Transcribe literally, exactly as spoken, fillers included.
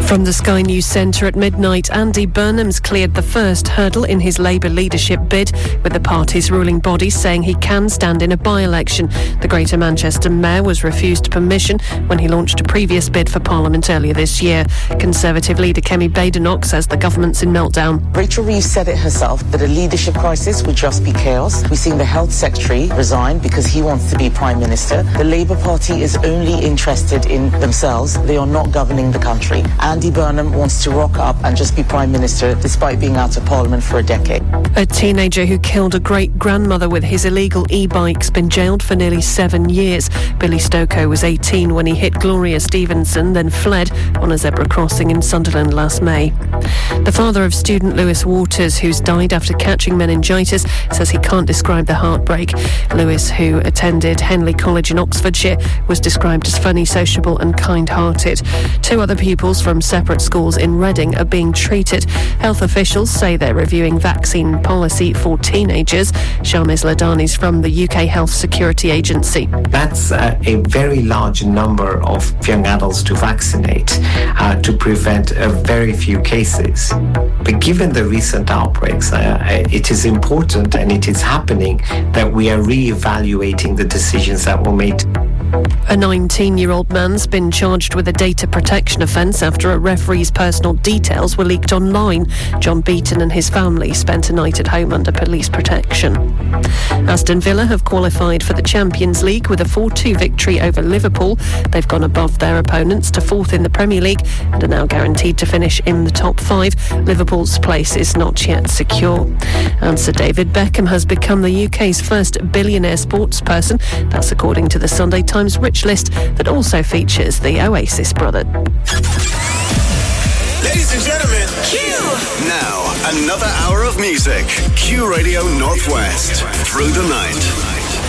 From the Sky News Centre at midnight, Andy Burnham's cleared the first hurdle in his Labour leadership bid, with the party's ruling body saying he can stand in a by-election. The Greater Manchester Mayor was refused permission when he launched a previous bid for Parliament earlier this year. Conservative leader Kemi Badenoch says the government's in meltdown. Rachel Reeves said it herself that a leadership crisis would just be chaos. We've seen the Health Secretary resign because he wants to be Prime Minister. The Labour Party is only interested in themselves. They are not governing the country. Andy Burnham wants to rock up and just be Prime Minister despite being out of Parliament for a decade. A teenager who killed a great-grandmother with his illegal e-bike's been jailed for nearly seven years. Billy Stokoe was eighteen when he hit Gloria Stevenson, then fled on a zebra crossing in Sunderland last May. The father of student Lewis Waters, who's died after catching meningitis, says he can't describe the heartbreak. Lewis, who attended Henley College in Oxfordshire, was described as funny, sociable and kind-hearted. Two other pupils from separate schools in Reading are being treated. Health officials say they're reviewing vaccine policy for teenagers. Shamis Ladani's from the U K Health Security Agency. That's uh, a very large number of young adults to vaccinate uh, to prevent uh, very few cases. But given the recent outbreaks, uh, it is important, and it is happening, that we are re-evaluating the decisions that were made. A nineteen-year-old man's been charged with a data protection offence after a referee's personal details were leaked online. John Beaton and his family spent a night at home under police protection. Aston Villa have qualified for the Champions League with a four two victory over Liverpool. They've gone above their opponents to fourth in the Premier League and are now guaranteed to finish in the top five. Liverpool's place is not yet secure. And Sir David Beckham has become the U K's first billionaire sports person. That's according to the Sunday Times Rich List that also features the Oasis brother. Ladies and gentlemen, Q! Now, another hour of music. Q Radio Northwest. Through the night.